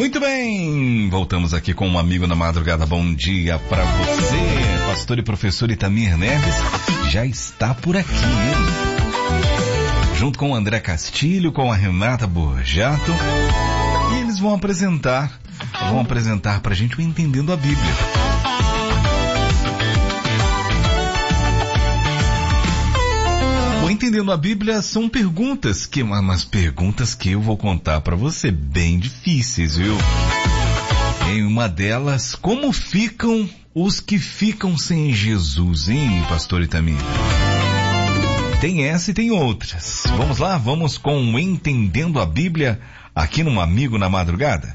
Muito bem, voltamos aqui com um amigo na madrugada. Bom dia pra você. Pastor e professor Itamir Neves já está por aqui, hein? Junto com o André Castilho, com a Renata Borjato. E eles vão apresentar pra gente o Entendendo a Bíblia. O Entendendo a Bíblia são perguntas umas perguntas que eu vou contar pra você, bem difíceis, viu? Em uma delas, como ficam os que ficam sem Jesus, hein, pastor Itamir? Tem essa e tem outras. Vamos lá, vamos com o Entendendo a Bíblia aqui no Amigo na Madrugada.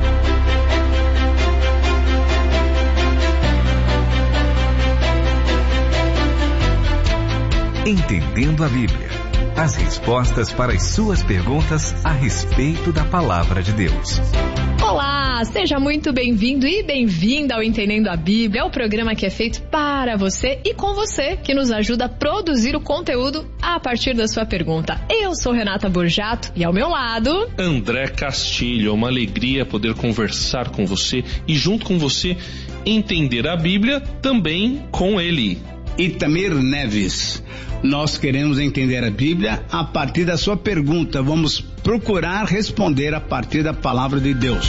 Entendendo a Bíblia. As respostas para as suas perguntas a respeito da Palavra de Deus. Olá, seja muito bem-vindo e bem-vinda ao Entendendo a Bíblia, o programa que é feito para você e com você, que nos ajuda a produzir o conteúdo a partir da sua pergunta. Eu sou Renata Borjato e ao meu lado... André Castilho. É uma alegria poder conversar com você e junto com você entender a Bíblia também com ele. Itamir Neves. Nós queremos entender a Bíblia a partir da sua pergunta. Vamos procurar responder a partir da palavra de Deus.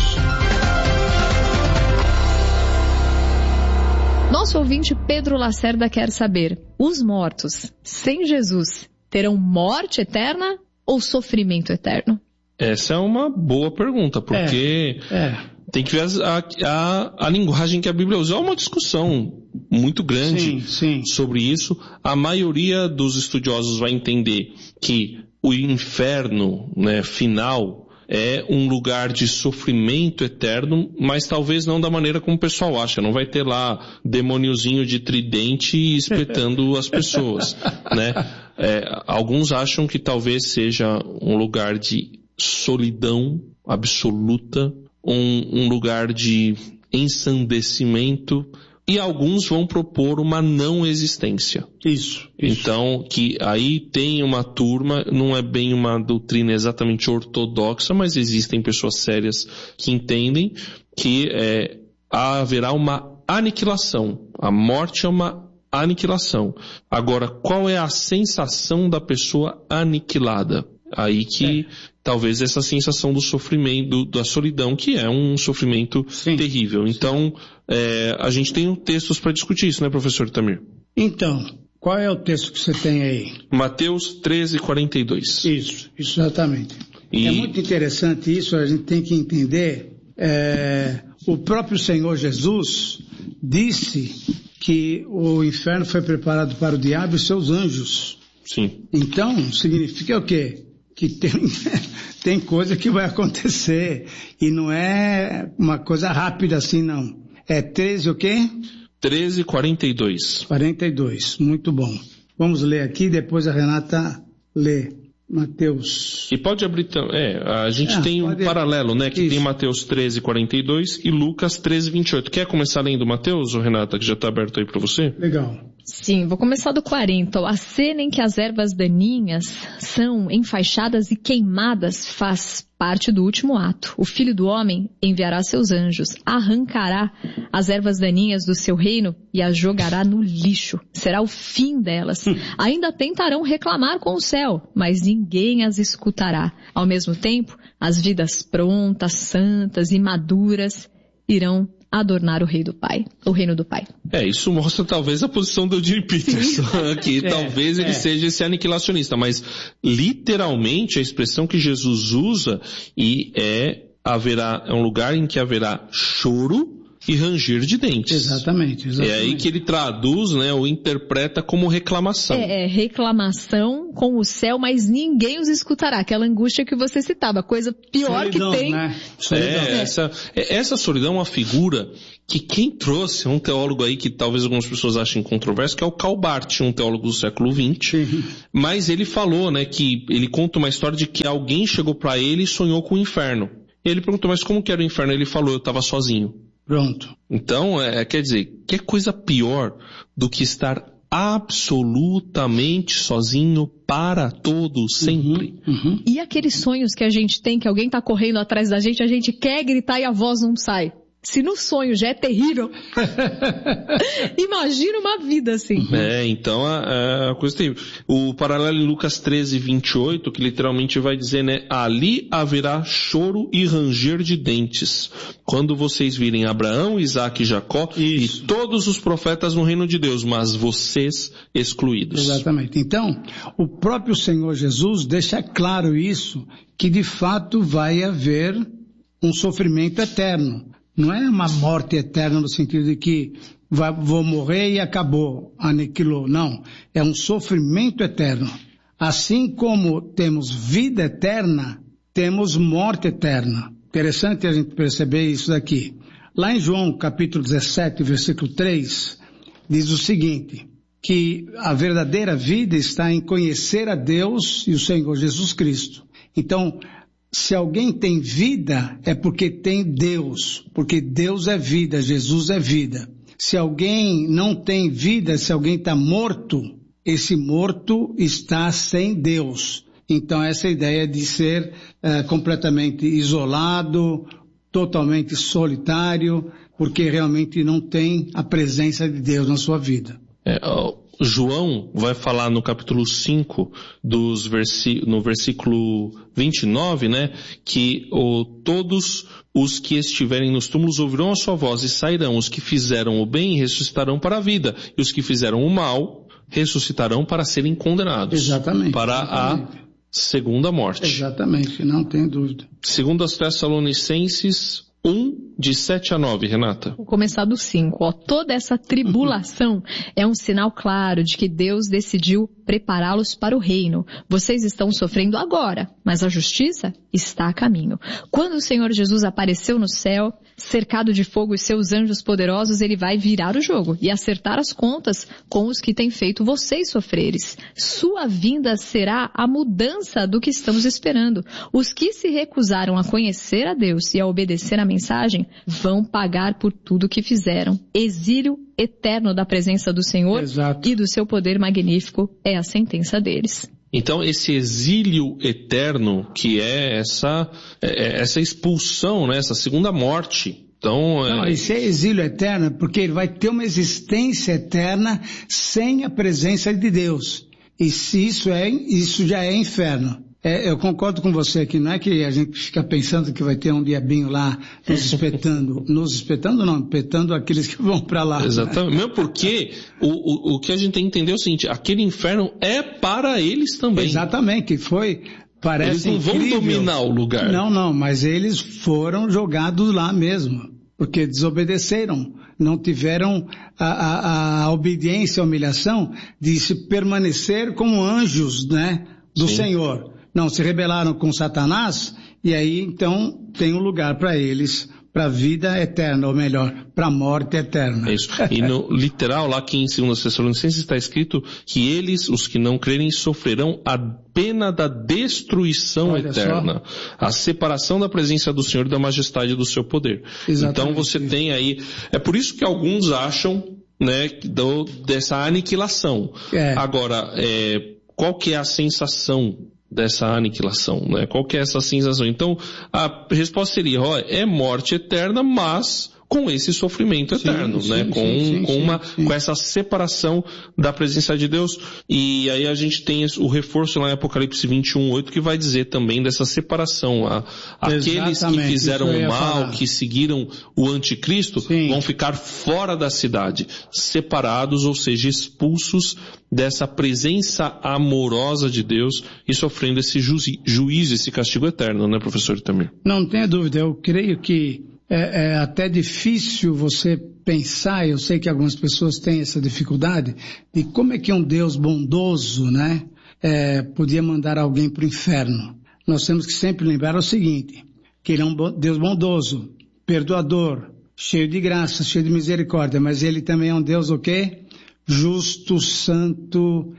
Nosso ouvinte Pedro Lacerda quer saber: os mortos sem Jesus terão morte eterna ou sofrimento eterno? Essa é uma boa pergunta, porque tem que ver a linguagem que a Bíblia usa. É uma discussão muito grande sobre isso. A maioria dos estudiosos vai entender que o inferno, final, é um lugar de sofrimento eterno, mas talvez não da maneira como o pessoal acha. Não vai ter lá demôniozinho de tridente espetando as pessoas, né? Alguns acham que talvez seja um lugar de solidão absoluta, um lugar de ensandecimento, e alguns vão propor uma não existência. Isso. Então, que aí tem uma turma, não é bem uma doutrina exatamente ortodoxa, mas existem pessoas sérias que entendem que haverá uma aniquilação. A morte é uma aniquilação. Agora, qual é a sensação da pessoa aniquilada? Aí que talvez essa sensação do sofrimento, da solidão, que é um sofrimento terrível. Então, a gente tem textos para discutir isso, né, professor Itamir? Então, qual é o texto que você tem aí? Mateus 13:42. Isso, exatamente. É muito interessante isso, a gente tem que entender. O próprio Senhor Jesus disse que o inferno foi preparado para o diabo e seus anjos. Sim. Então, significa o quê? Que tem coisa que vai acontecer e não é uma coisa rápida assim, não. É 13 o quê? 13:42. 42, muito bom. Vamos ler aqui, depois a Renata lê. Mateus. E pode abrir, a gente tem um paralelo, né, que tem Mateus 13:42 e Lucas 13:28. Quer começar lendo Mateus, ou Renata, que já está aberto aí para você? Legal. Sim, vou começar do 40. A cena em que as ervas daninhas são enfaixadas e queimadas faz parte do último ato. O Filho do Homem enviará seus anjos, arrancará as ervas daninhas do seu reino e as jogará no lixo. Será o fim delas. Ainda tentarão reclamar com o céu, mas ninguém as escutará. Ao mesmo tempo, as vidas prontas, santas e maduras irão adornar o reino do Pai. Isso mostra talvez a posição do Eugene Peterson, que talvez ele seja esse aniquilacionista, mas literalmente a expressão que Jesus usa é um lugar em que haverá choro e ranger de dentes. Exatamente. É aí que ele traduz, ou interpreta como reclamação. Reclamação com o céu, mas ninguém os escutará. Aquela angústia que você citava, coisa pior solidão, que tem. Né? Essa solidão é uma figura que quem trouxe, um teólogo aí que talvez algumas pessoas achem controverso, que é o Karl Barth, um teólogo do século XX, mas ele falou, que ele conta uma história de que alguém chegou para ele e sonhou com o inferno. E ele perguntou, mas como que era o inferno? Ele falou, eu estava sozinho. Pronto. Então, quer dizer, que coisa pior do que estar absolutamente sozinho para todo sempre. E aqueles sonhos que a gente tem, que alguém está correndo atrás da gente, a gente quer gritar e a voz não sai. Se no sonho já é terrível, imagina uma vida assim. Então a coisa é terrível. O paralelo em Lucas 13, 28, que literalmente vai dizer, né? Ali haverá choro e ranger de dentes, quando vocês virem Abraão, Isaac e Jacó e todos os profetas no reino de Deus, mas vocês excluídos. Exatamente. Então, o próprio Senhor Jesus deixa claro isso, que de fato vai haver um sofrimento eterno. Não é uma morte eterna no sentido de que vou morrer e acabou, aniquilou. Não, é um sofrimento eterno. Assim como temos vida eterna, temos morte eterna. Interessante a gente perceber isso daqui. Lá em João capítulo 17, versículo 3, diz o seguinte, que a verdadeira vida está em conhecer a Deus e o Senhor Jesus Cristo. Então, se alguém tem vida, é porque tem Deus, porque Deus é vida, Jesus é vida. Se alguém não tem vida, se alguém está morto, esse morto está sem Deus. Então essa ideia de ser completamente isolado, totalmente solitário, porque realmente não tem a presença de Deus na sua vida. João vai falar no capítulo 5, no versículo 29, né, que todos os que estiverem nos túmulos ouvirão a sua voz e sairão. Os que fizeram o bem ressuscitarão para a vida, e os que fizeram o mal ressuscitarão para serem condenados. Exatamente. Para a segunda morte. Exatamente, não tem dúvida. Segundo as Tessalonicenses 1, de 7 a 9, Renata. Vou começar do 5. Toda essa tribulação é um sinal claro de que Deus decidiu prepará-los para o reino. Vocês estão sofrendo agora, mas a justiça está a caminho. Quando o Senhor Jesus apareceu no céu, cercado de fogo e seus anjos poderosos, ele vai virar o jogo e acertar as contas com os que têm feito vocês sofreres. Sua vinda será a mudança do que estamos esperando. Os que se recusaram a conhecer a Deus e a obedecer a mensagem vão pagar por tudo que fizeram. Exílio eterno da presença do Senhor. Exato. E do seu poder magnífico é a sentença deles. Então esse exílio eterno, que é essa expulsão, né, essa segunda morte. Então, não, esse é exílio eterno porque ele vai ter uma existência eterna sem a presença de Deus. E se isso já é inferno. Eu concordo com você aqui, não é que a gente fica pensando que vai ter um diabinho lá nos espetando aqueles que vão para lá. Exatamente, mesmo porque o que a gente tem que entender é o seguinte, aquele inferno é para eles também. Exatamente, parece eles não incrível. Vão dominar o lugar. Não, mas eles foram jogados lá mesmo, porque desobedeceram, não tiveram a obediência, a humilhação de se permanecer como anjos, né, do Senhor. Não, se rebelaram com Satanás, e aí então tem um lugar para eles, para a vida eterna, ou melhor, para a morte eterna. É isso. E no literal, lá aqui em 2 Tessalonicenses está escrito que eles, os que não crerem, sofrerão a pena da destruição eterna. A separação da presença do Senhor e da majestade do seu poder. Exatamente. Então você tem aí, é por isso que alguns acham, né, dessa aniquilação. Agora, qual que é a sensação dessa aniquilação, né? Qual que é essa sensação? Então, a resposta seria, é morte eterna, mas com esse sofrimento eterno, né? Com essa separação da presença de Deus. E aí a gente tem o reforço lá em Apocalipse 21:8 que vai dizer também dessa separação. Aqueles que fizeram o mal, que seguiram o anticristo, vão ficar fora da cidade, separados, ou seja, expulsos dessa presença amorosa de Deus e sofrendo esse juízo, esse castigo eterno, né, professor Itamir? Não tenha dúvida, eu creio que é até difícil você pensar, eu sei que algumas pessoas têm essa dificuldade, de como é que um Deus bondoso, né, podia mandar alguém para o inferno. Nós temos que sempre lembrar o seguinte, que ele é um Deus bondoso, perdoador, cheio de graça, cheio de misericórdia, mas ele também é um Deus o quê? Justo, santo,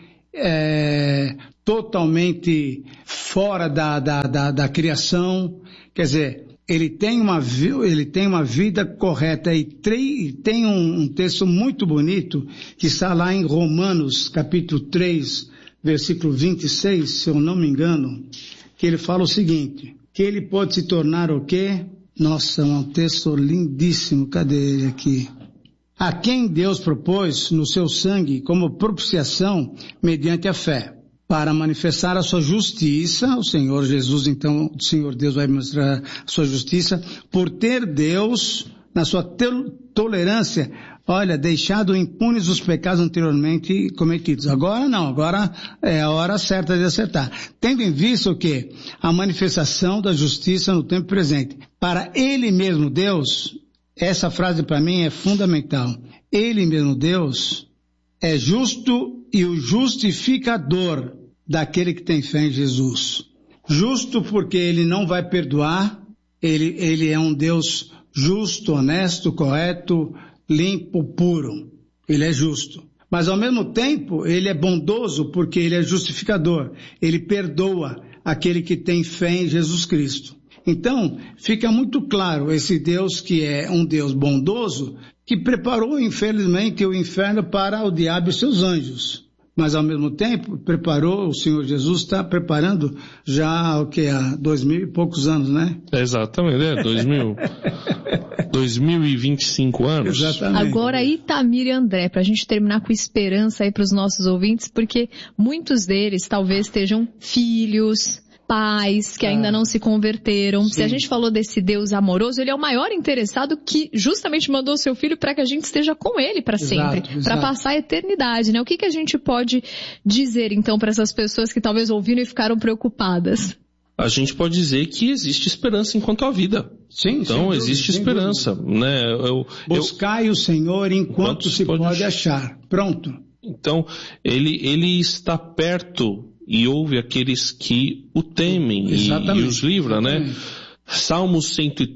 totalmente fora da criação, quer dizer, ele tem uma vida correta. E tem um texto muito bonito que está lá em Romanos, capítulo 3, versículo 26, se eu não me engano, que ele fala o seguinte, que ele pode se tornar o quê? Nossa, um texto lindíssimo, cadê ele aqui? A quem Deus propôs no seu sangue como propiciação mediante a fé, para manifestar a sua justiça, o Senhor Jesus, então, o Senhor Deus vai mostrar a sua justiça, por ter Deus, na sua tolerância, deixado impunes os pecados anteriormente cometidos. Agora não, agora é a hora certa de acertar. Tendo em vista o quê? A manifestação da justiça no tempo presente. Para Ele mesmo, Deus, essa frase para mim é fundamental. Ele mesmo, Deus, é justo e o justificador daquele que tem fé em Jesus. Justo porque Ele não vai perdoar, Ele é um Deus justo, honesto, correto, limpo, puro. Ele é justo. Mas ao mesmo tempo, Ele é bondoso porque Ele é justificador. Ele perdoa aquele que tem fé em Jesus Cristo. Então, fica muito claro esse Deus que é um Deus bondoso, que preparou, infelizmente, o inferno para o diabo e seus anjos. Mas, ao mesmo tempo, o Senhor Jesus está preparando já, há 2000 e poucos anos, né? Exatamente, 2025 anos. Exatamente. Agora, Itamir e André, para a gente terminar com esperança aí para os nossos ouvintes, porque muitos deles talvez estejam filhos, pais que ainda não se converteram. Sim. Se a gente falou desse Deus amoroso, Ele é o maior interessado que justamente mandou seu filho para que a gente esteja com Ele para sempre, para passar a eternidade, né? O que a gente pode dizer então para essas pessoas que talvez ouviram e ficaram preocupadas? A gente pode dizer que existe esperança enquanto há vida. Sim, então existe esperança, né? Buscai o Senhor enquanto se pode achar. Pronto. Então, ele está perto e ouve aqueles que o temem e os livra, né? Salmos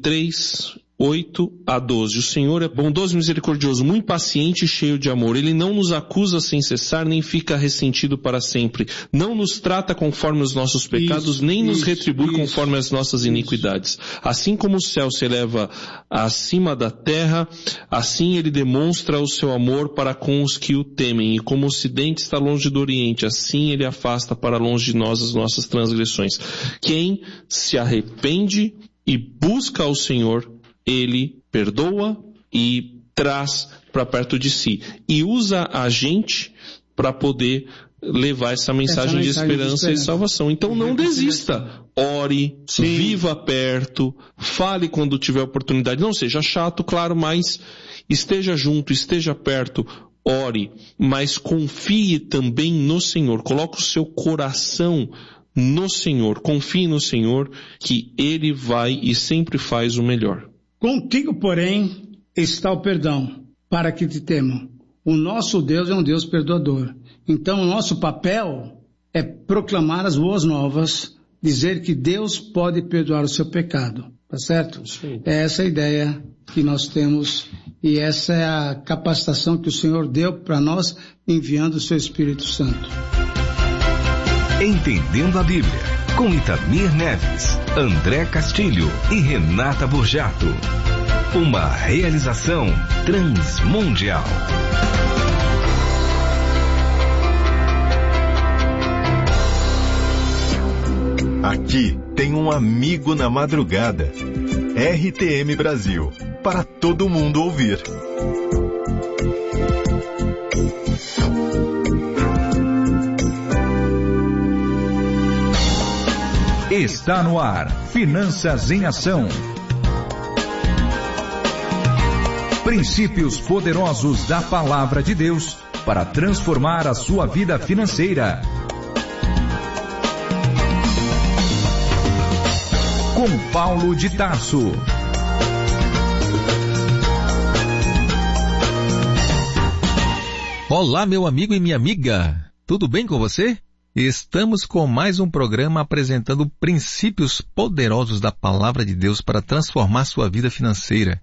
103, 8 a 12. O Senhor é bondoso e misericordioso, muito paciente e cheio de amor. Ele não nos acusa sem cessar, nem fica ressentido para sempre. Não nos trata conforme os nossos pecados, nem nos retribui conforme as nossas iniquidades. Assim como o céu se eleva acima da terra, assim Ele demonstra o seu amor para com os que o temem. E como o ocidente está longe do oriente, assim Ele afasta para longe de nós as nossas transgressões. Quem se arrepende e busca ao Senhor, Ele perdoa e traz para perto de si. E usa a gente para poder levar essa mensagem de esperança e salvação. Então não desista. Ore, viva perto, fale quando tiver oportunidade. Não seja chato, claro, mas esteja junto, esteja perto. Ore, mas confie também no Senhor. Coloque o seu coração no Senhor. Confie no Senhor que Ele vai e sempre faz o melhor. Contigo, porém, está o perdão, para que te temam. O nosso Deus é um Deus perdoador. Então, o nosso papel é proclamar as boas novas, dizer que Deus pode perdoar o seu pecado. Tá certo? Sim. É essa a ideia que nós temos e essa é a capacitação que o Senhor deu para nós, enviando o seu Espírito Santo. Entendendo a Bíblia, com Itamir Neves, André Castilho e Renata Borjato. Uma realização transmundial. Aqui tem um amigo na madrugada. RTM Brasil, para todo mundo ouvir. Está no ar, Finanças em Ação. Princípios poderosos da Palavra de Deus para transformar a sua vida financeira. Com Paulo de Tarso. Olá, meu amigo e minha amiga. Tudo bem com você? Estamos com mais um programa apresentando princípios poderosos da Palavra de Deus para transformar sua vida financeira.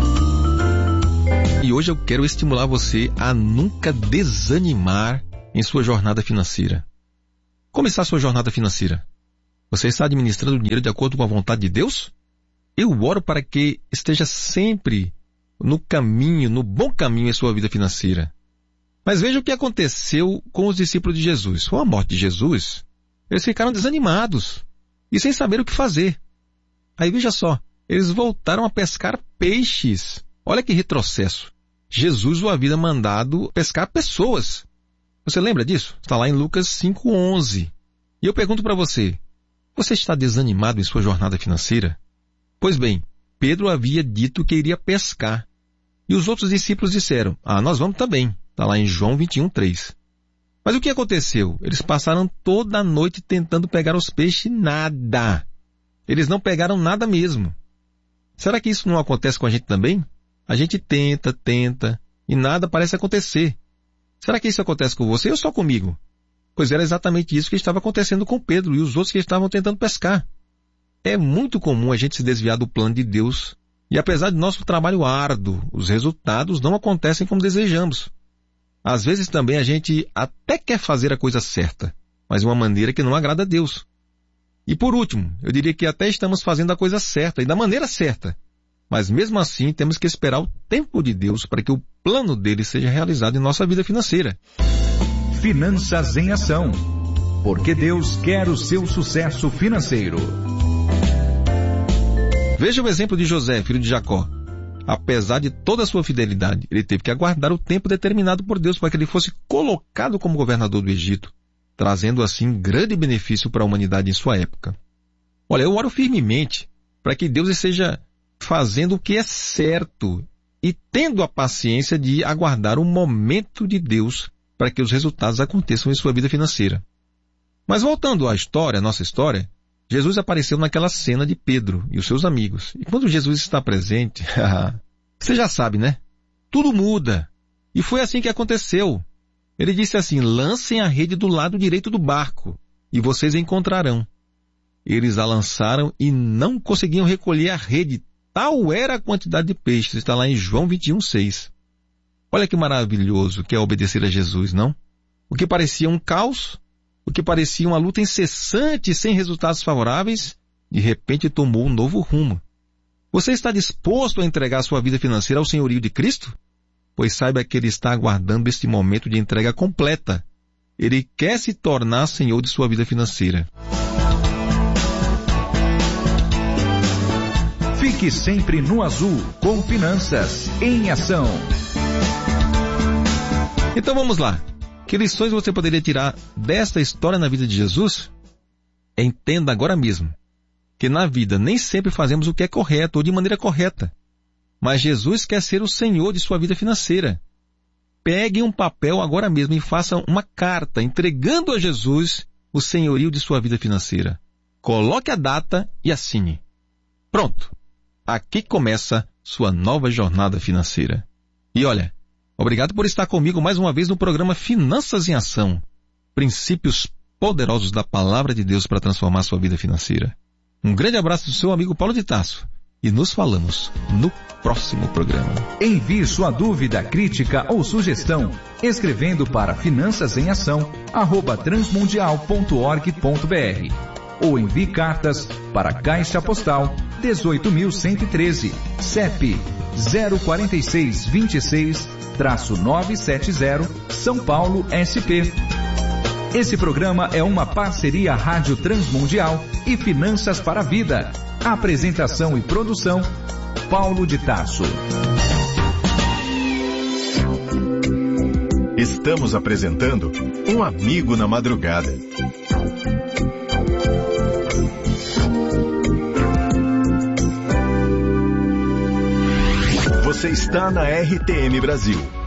E hoje eu quero estimular você a nunca desanimar em sua jornada financeira. Como está a sua jornada financeira? Você está administrando o dinheiro de acordo com a vontade de Deus? Eu oro para que esteja sempre no caminho, no bom caminho em sua vida financeira. Mas veja o que aconteceu com os discípulos de Jesus. Com a morte de Jesus, eles ficaram desanimados e sem saber o que fazer. Aí veja só, eles voltaram a pescar peixes. Olha que retrocesso. Jesus o havia mandado pescar pessoas. Você lembra disso? Está lá em Lucas 5:11. E eu pergunto para você, você está desanimado em sua jornada financeira? Pois bem, Pedro havia dito que iria pescar. E os outros discípulos disseram, nós vamos também. Está lá em João 21:3. Mas o que aconteceu? Eles passaram toda a noite tentando pegar os peixes, nada. Eles não pegaram nada mesmo. Será que isso não acontece com a gente também? A gente tenta, e nada parece acontecer. Será que isso acontece com você ou só comigo? Pois era exatamente isso que estava acontecendo com Pedro e os outros que estavam tentando pescar. É muito comum a gente se desviar do plano de Deus. E apesar de nosso trabalho árduo, os resultados não acontecem como desejamos. Às vezes também a gente até quer fazer a coisa certa, mas de uma maneira que não agrada a Deus. E por último, eu diria que até estamos fazendo a coisa certa e da maneira certa. Mas mesmo assim temos que esperar o tempo de Deus para que o plano dele seja realizado em nossa vida financeira. Finanças em Ação. Porque Deus quer o seu sucesso financeiro. Veja o exemplo de José, filho de Jacó. Apesar de toda a sua fidelidade, ele teve que aguardar o tempo determinado por Deus para que ele fosse colocado como governador do Egito, trazendo assim grande benefício para a humanidade em sua época. Olha, eu oro firmemente para que Deus esteja fazendo o que é certo e tendo a paciência de aguardar o momento de Deus para que os resultados aconteçam em sua vida financeira. Mas voltando à história, nossa história, Jesus apareceu naquela cena de Pedro e os seus amigos. E quando Jesus está presente, você já sabe, né? Tudo muda. E foi assim que aconteceu. Ele disse assim, lancem a rede do lado direito do barco e vocês encontrarão. Eles a lançaram e não conseguiam recolher a rede. Tal era a quantidade de peixes. Está lá em João 21:6. Olha que maravilhoso que é obedecer a Jesus, não? O que parecia um caos, o que parecia uma luta incessante sem resultados favoráveis, de repente tomou um novo rumo. Você está disposto a entregar sua vida financeira ao senhorio de Cristo? Pois saiba que Ele está aguardando este momento de entrega completa. Ele quer se tornar senhor de sua vida financeira. Fique sempre no azul com Finanças em Ação. Então vamos lá. Que lições você poderia tirar desta história na vida de Jesus? Entenda agora mesmo que na vida nem sempre fazemos o que é correto ou de maneira correta. Mas Jesus quer ser o Senhor de sua vida financeira. Pegue um papel agora mesmo e faça uma carta entregando a Jesus o senhorio de sua vida financeira. Coloque a data e assine. Pronto. Aqui começa sua nova jornada financeira. E olha, obrigado por estar comigo mais uma vez no programa Finanças em Ação. Princípios poderosos da Palavra de Deus para transformar sua vida financeira. Um grande abraço do seu amigo Paulo de Tarso. E nos falamos no próximo programa. Envie sua dúvida, crítica ou sugestão escrevendo para finançasemAção@transmundial.org.br ou envie cartas para Caixa Postal 18.113, CEP 04626-970, São Paulo, SP. Esse programa é uma parceria Rádio Transmundial e Finanças para a Vida. Apresentação e produção, Paulo de Tarso. Estamos apresentando Um Amigo na Madrugada. Você está na RTM Brasil,